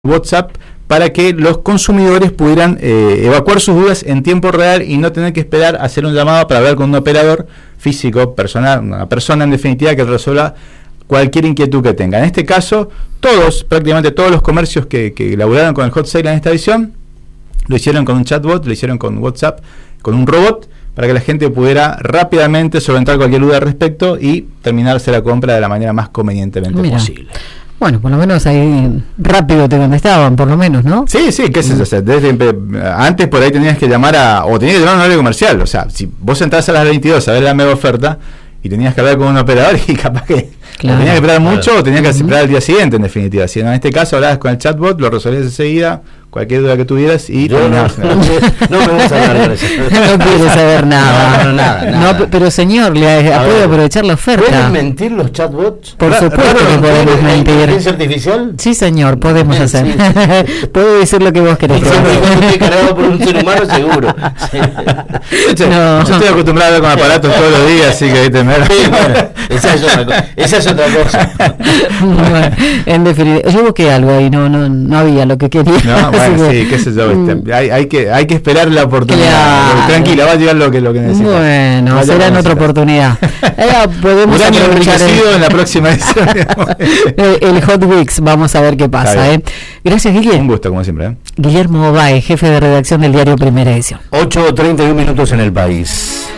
WhatsApp para que los consumidores pudieran evacuar sus dudas en tiempo real y no tener que esperar a hacer un llamado para hablar con un operador físico, personal, una persona en definitiva que resuelva cualquier inquietud que tenga. En este caso, prácticamente todos los comercios que elaboraron con el hot sale en esta edición, lo hicieron con un chatbot, lo hicieron con WhatsApp, con un robot, para que la gente pudiera rápidamente solventar cualquier duda al respecto y terminarse la compra de la manera más convenientemente posible. Bueno, por lo menos ahí rápido te contestaban, por lo menos, ¿no? Sí, qué sé yo, o sea, antes por ahí tenías que llamar o tenías que llamar a un horario comercial, o sea, si vos entras a las 22 a ver la mega oferta y tenías que hablar con un operador y capaz que tenías que esperar mucho o tenías que esperar al día siguiente, en definitiva. Si en este caso hablabas con el chatbot, lo resolvías enseguida, cualquier duda que tuvieras y terminabas. No me vas a hablar de eso. No quiere saber nada. Nada. Pero señor, puede aprovechar la oferta. ¿Pueden mentir los chatbots? Por supuesto que podemos mentir. ¿Inteligencia artificial? Sí, señor, podemos hacer. Puedo decir lo que vos querés. Cuando estoy cargado por un ser humano, seguro. Yo estoy acostumbrado a ver con aparatos todos los días, así que ahí te esa es otra cosa. Bueno, en definitiva, yo busqué algo ahí, no había lo que quería. No, bueno, sí, qué sé yo, hay que esperar la oportunidad. Claro. Tranquila, va a llegar lo que necesitas. Bueno, será en otra oportunidad. Podemos un año enriquecido en la próxima edición. El Hot Weeks, vamos a ver qué pasa. Gracias, Guillermo. Un gusto, como siempre. Guillermo Bae, jefe de redacción del diario Primera Edición. 8:31 en el país.